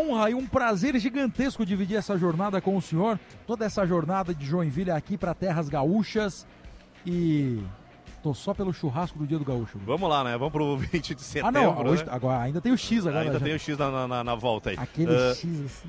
honra e um prazer gigantesco dividir essa jornada com o senhor, toda essa jornada de Joinville aqui para terras gaúchas, e tô só pelo churrasco do Dia do Gaúcho. Vamos lá, né? Vamos pro 20 de setembro. Ah, não, hoje, né? Agora ainda tem o X agora. Ainda tem o X na volta aí. Aquele X assim.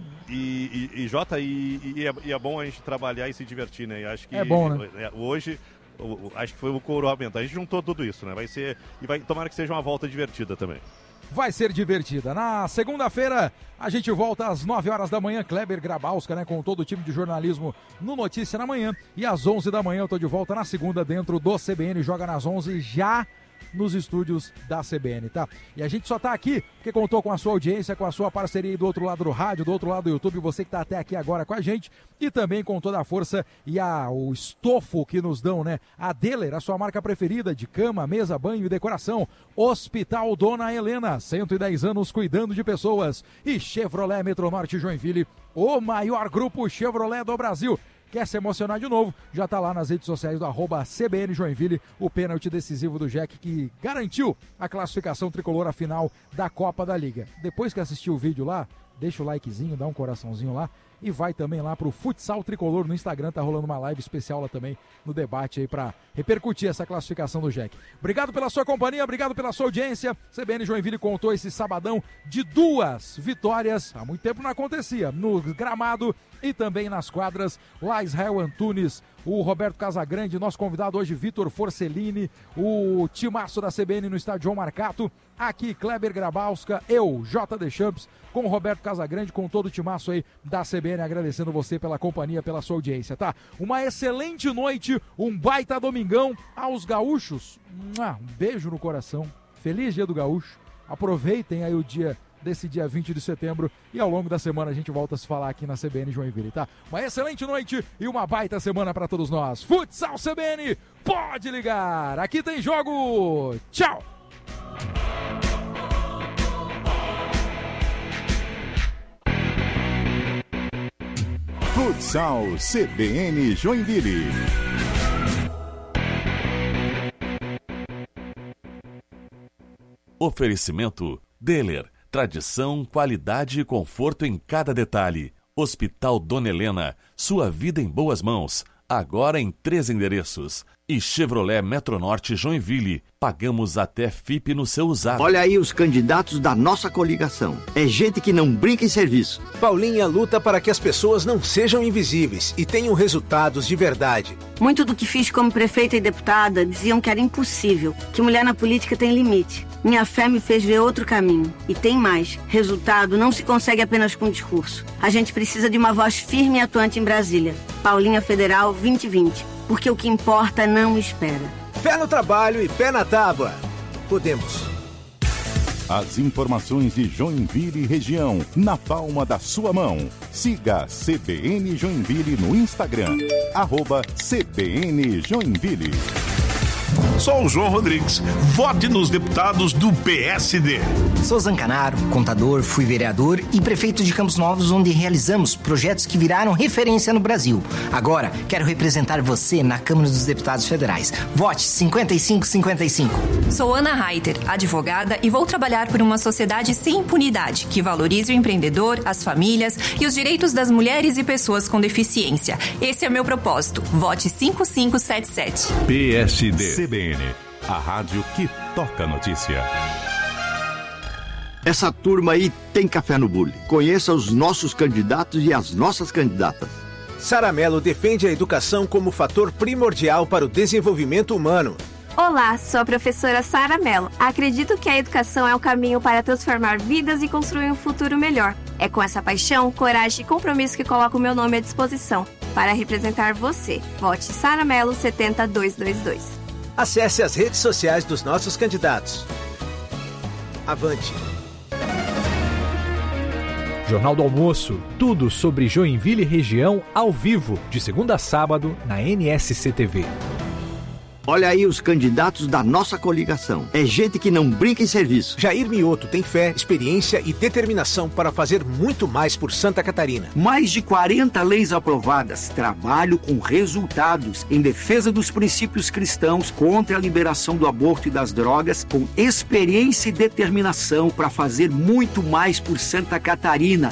E Jota, é bom a gente trabalhar e se divertir, né? Acho que é bom, né? Hoje, acho que foi o coroamento. A gente juntou tudo isso, né? Tomara que seja uma volta divertida também. Vai ser divertida. Na segunda-feira, a gente volta às 9 horas da manhã, Kleber Grabowska, né, com todo o time de jornalismo no Notícia na Manhã. E às 11 da manhã eu tô de volta na segunda dentro do CBN, joga nas 11 já nos estúdios da CBN, tá? E a gente só tá aqui porque contou com a sua audiência, com a sua parceria aí do outro lado do rádio, do outro lado do YouTube, você que tá até aqui agora com a gente, e também com toda a força e o estofo que nos dão, né? A Deller, a sua marca preferida de cama, mesa, banho e decoração. Hospital Dona Helena, 110 anos cuidando de pessoas. E Chevrolet Metronorte Joinville, o maior grupo Chevrolet do Brasil. Quer se emocionar de novo? Já tá lá nas redes sociais do @CBN Joinville, o pênalti decisivo do Jack que garantiu a classificação tricolor à final da Copa da Liga. Depois que assistir o vídeo lá, deixa o likezinho, dá um coraçãozinho lá e vai também lá pro Futsal Tricolor no Instagram, tá rolando uma live especial lá também no debate aí pra repercutir essa classificação do Jack. Obrigado pela sua companhia, obrigado pela sua audiência. CBN Joinville contou esse sabadão de 2 vitórias, há muito tempo não acontecia, no gramado e também nas quadras. Lá Israel Antunes, o Roberto Casagrande, nosso convidado hoje Vitor Forcellini, o timaço da CBN no estádio João Marcato, aqui Kleber Grabowska, eu, J. Deschamps, com o Roberto Casagrande, com todo o timaço aí da CBN, agradecendo você pela companhia, pela sua audiência, tá? Uma excelente noite, um baita domingão aos gaúchos, um beijo no coração, feliz Dia do Gaúcho, aproveitem aí o dia desse dia 20 de setembro e ao longo da semana a gente volta a se falar aqui na CBN Joinville, tá? Uma excelente noite e uma baita semana pra todos nós. Futsal CBN, pode ligar! Aqui tem jogo! Tchau! Futsal CBN Joinville. Oferecimento Deller. Tradição, qualidade e conforto em cada detalhe. Hospital Dona Helena, sua vida em boas mãos. Agora em 3 endereços. E Chevrolet Metronorte Joinville. Pagamos até FIP no seu usado. Olha aí os candidatos da nossa coligação. É gente que não brinca em serviço. Paulinha luta para que as pessoas não sejam invisíveis e tenham resultados de verdade. Muito do que fiz como prefeita e deputada diziam que era impossível, que mulher na política tem limite. Minha fé me fez ver outro caminho. E tem mais. Resultado não se consegue apenas com discurso. A gente precisa de uma voz firme e atuante em Brasília. Paulinha Federal 2020. Porque o que importa não espera. Fé no trabalho e pé na tábua. Podemos. As informações de Joinville e região, na palma da sua mão. Siga CBN Joinville no Instagram, @CBN Joinville. Sou o João Rodrigues. Vote nos deputados do PSD. Sou Zancanaro, contador, fui vereador e prefeito de Campos Novos, onde realizamos projetos que viraram referência no Brasil. Agora, quero representar você na Câmara dos Deputados Federais. Vote 5555. Sou Ana Reiter, advogada, e vou trabalhar por uma sociedade sem impunidade, que valorize o empreendedor, as famílias e os direitos das mulheres e pessoas com deficiência. Esse é o meu propósito. Vote 5577. PSD. CBN, a rádio que toca notícia. Essa turma aí tem café no bule. Conheça os nossos candidatos e as nossas candidatas. Sara Mello defende a educação como fator primordial para o desenvolvimento humano. Olá, sou a professora Sara Mello. Acredito que a educação é o caminho para transformar vidas e construir um futuro melhor. É com essa paixão, coragem e compromisso que coloco o meu nome à disposição para representar você. Vote Sara Mello 70222. Acesse as redes sociais dos nossos candidatos. Avante. Jornal do Almoço, tudo sobre Joinville e região ao vivo, de segunda a sábado na NSC-TV. Olha aí os candidatos da nossa coligação. É gente que não brinca em serviço. Jair Mioto tem fé, experiência e determinação para fazer muito mais por Santa Catarina. Mais de 40 leis aprovadas. Trabalho com resultados em defesa dos princípios cristãos, contra a liberação do aborto e das drogas, com experiência e determinação para fazer muito mais por Santa Catarina.